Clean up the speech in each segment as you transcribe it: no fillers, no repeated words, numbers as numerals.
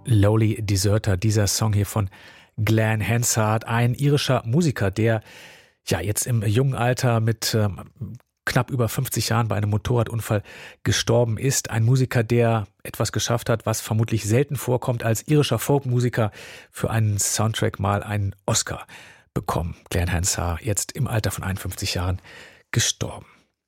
Lowly Deserter, dieser Song hier von Glen Hansard, ein irischer Musiker, der ja jetzt im jungen Alter mit knapp über 50 Jahren bei einem Motorradunfall gestorben ist. Ein Musiker, der etwas geschafft hat, was vermutlich selten vorkommt, als irischer Folkmusiker für einen Soundtrack mal einen Oscar bekommen. Glen Hansard, jetzt im Alter von 51 Jahren gestorben.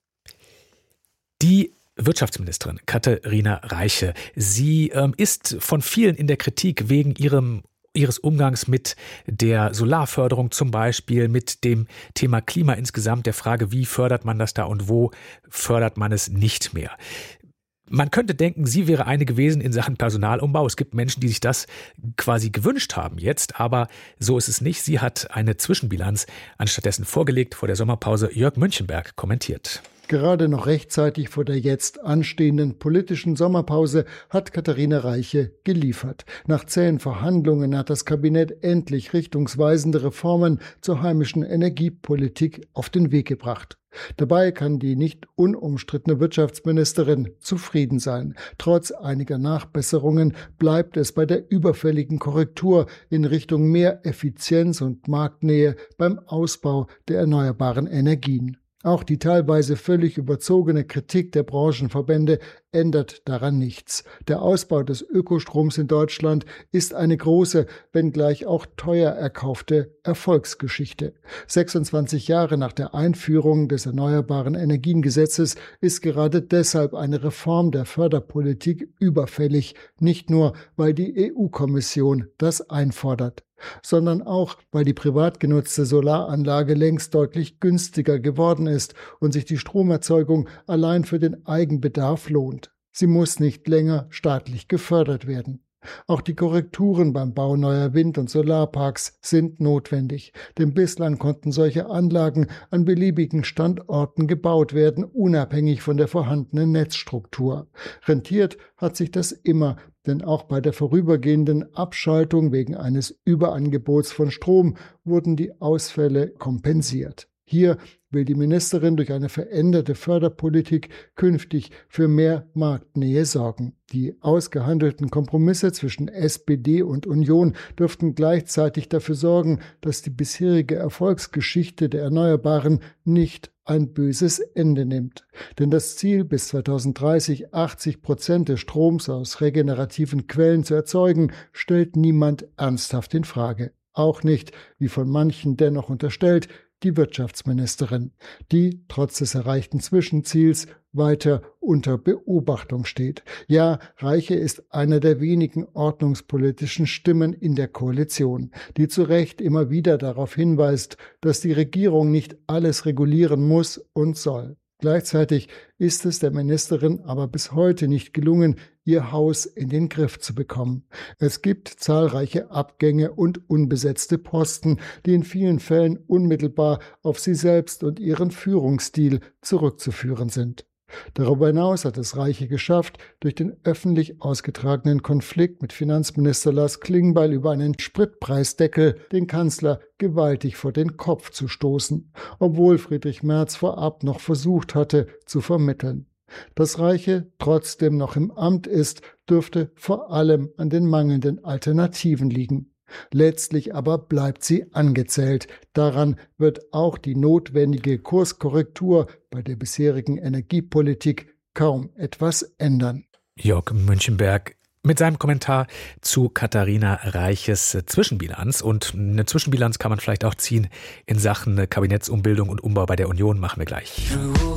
Die Wirtschaftsministerin Katharina Reiche, sie ist von vielen in der Kritik wegen ihres Umgangs mit der Solarförderung zum Beispiel, mit dem Thema Klima insgesamt, der Frage, wie fördert man das da und wo fördert man es nicht mehr. Man könnte denken, sie wäre eine gewesen in Sachen Personalumbau. Es gibt Menschen, die sich das quasi gewünscht haben jetzt, aber so ist es nicht. Sie hat eine Zwischenbilanz anstattdessen vorgelegt vor der Sommerpause. Jörg Münchenberg kommentiert. Gerade noch rechtzeitig vor der jetzt anstehenden politischen Sommerpause hat Katharina Reiche geliefert. Nach zähen Verhandlungen hat das Kabinett endlich richtungsweisende Reformen zur heimischen Energiepolitik auf den Weg gebracht. Dabei kann die nicht unumstrittene Wirtschaftsministerin zufrieden sein. Trotz einiger Nachbesserungen bleibt es bei der überfälligen Korrektur in Richtung mehr Effizienz und Marktnähe beim Ausbau der erneuerbaren Energien. Auch die teilweise völlig überzogene Kritik der Branchenverbände ändert daran nichts. Der Ausbau des Ökostroms in Deutschland ist eine große, wenngleich auch teuer erkaufte Erfolgsgeschichte. 26 Jahre nach der Einführung des Erneuerbaren Energiengesetzes ist gerade deshalb eine Reform der Förderpolitik überfällig, nicht nur, weil die EU-Kommission das einfordert, sondern auch, weil die privat genutzte Solaranlage längst deutlich günstiger geworden ist und sich die Stromerzeugung allein für den Eigenbedarf lohnt. Sie muss nicht länger staatlich gefördert werden. Auch die Korrekturen beim Bau neuer Wind- und Solarparks sind notwendig, denn bislang konnten solche Anlagen an beliebigen Standorten gebaut werden, unabhängig von der vorhandenen Netzstruktur. Rentiert hat sich das immer, denn auch bei der vorübergehenden Abschaltung wegen eines Überangebots von Strom wurden die Ausfälle kompensiert. Hier will die Ministerin durch eine veränderte Förderpolitik künftig für mehr Marktnähe sorgen. Die ausgehandelten Kompromisse zwischen SPD und Union dürften gleichzeitig dafür sorgen, dass die bisherige Erfolgsgeschichte der Erneuerbaren nicht ein böses Ende nimmt. Denn das Ziel, bis 2030 80% des Stroms aus regenerativen Quellen zu erzeugen, stellt niemand ernsthaft in Frage. Auch nicht, wie von manchen dennoch unterstellt, die Wirtschaftsministerin, die trotz des erreichten Zwischenziels weiter unter Beobachtung steht. Ja, Reiche ist einer der wenigen ordnungspolitischen Stimmen in der Koalition, die zu Recht immer wieder darauf hinweist, dass die Regierung nicht alles regulieren muss und soll. Gleichzeitig ist es der Ministerin aber bis heute nicht gelungen, ihr Haus in den Griff zu bekommen. Es gibt zahlreiche Abgänge und unbesetzte Posten, die in vielen Fällen unmittelbar auf sie selbst und ihren Führungsstil zurückzuführen sind. Darüber hinaus hat es Reiche geschafft, durch den öffentlich ausgetragenen Konflikt mit Finanzminister Lars Klingbeil über einen Spritpreisdeckel den Kanzler gewaltig vor den Kopf zu stoßen, obwohl Friedrich Merz vorab noch versucht hatte zu vermitteln. Dass Reiche trotzdem noch im Amt ist, dürfte vor allem an den mangelnden Alternativen liegen. Letztlich aber bleibt sie angezählt. Daran wird auch die notwendige Kurskorrektur bei der bisherigen Energiepolitik kaum etwas ändern. Jörg Münchenberg mit seinem Kommentar zu Katharina Reiches Zwischenbilanz. Und eine Zwischenbilanz kann man vielleicht auch ziehen in Sachen Kabinettsumbildung und Umbau bei der Union. Machen wir gleich.